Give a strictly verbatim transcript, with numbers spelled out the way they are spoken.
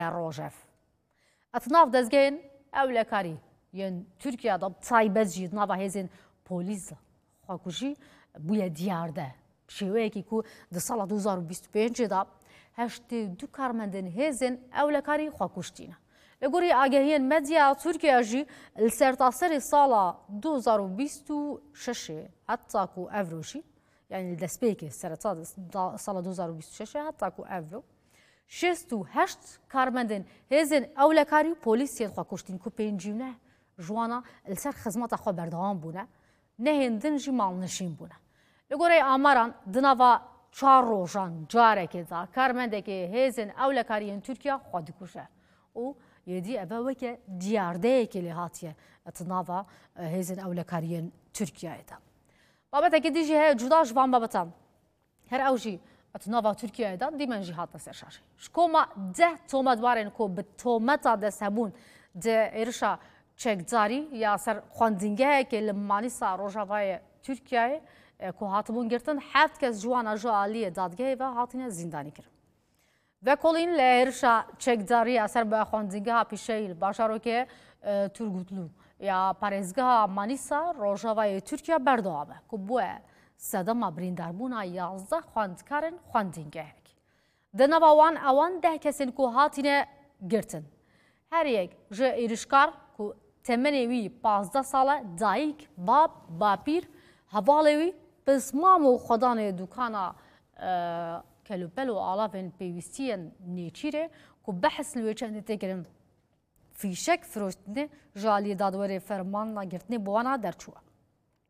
روجف اتناف دزگین اولکاری یعنی ترکیه دا تایبت جید نوا هزین پلیس خاکوشی بوی دیارده شیوه کی کو د سال دو هزار و بیست و پنج دا هشت دو کارمندن هزین اولکاری خاکوشتینه لگوری آگهیان مدیا ترکیه جی السرتاسر سال دو هزار و بیست و شش حتی کو افروشی یعنی دسپیک سرتا سال دو هزار و بیست و شش حتی کو افرو شست و هشت کارمندن هزین اولکاری پلیسی خوا کشتین کو پنجونه جوانا السر خدمات خوا بردهان بونه نه هندن جی مال نشین بونه لگوری آماران دنوا چهار روزان جاره که دا کارمنده که هزین اولکاری ترکیه خوا دکوشه او یدی ابا که دیارده که لحاتیه اتناوا هزین اولکاری ترکیه دا بابت که دیجی های جدا جوان بابتان هر اوجی اتناوا ترکیه دا دیمن جهات نسرشاش شکوما ده تومت وارن کو به تومتا دست همون ده ارشا چکداری یا سر خواندینگه که لمانیسا روژاوای ترکیه کو هاتبون گرتن هفت کس جوان جالی دادگاه و هاتین زندانی کرد و کلین لهرشا چکداری اثر به خواندینگه پیشیل باشارو که ترگوتلو یا پارێزگەها مانیسا ڕۆژاوای تورکیا بەردەوامە کو بووە سەدەما برینداربوونا یازدە خوێندکارن خوێندینگەیەکی دەنەڤەوان ئەوان دە کەسن کو هاتینە گرتن هەر یەک ji êrişkar ku temenê wî pazdeh sal e dayîk bab bapîr hevalê wî pismam û xwedanê dukana kelûpel û alavên pêwîstiyên nêçîrê ku behs li wê çendê têkirin fîşek firoştinê ji aliyê dadwerê fermana girtinê bi wana derçûye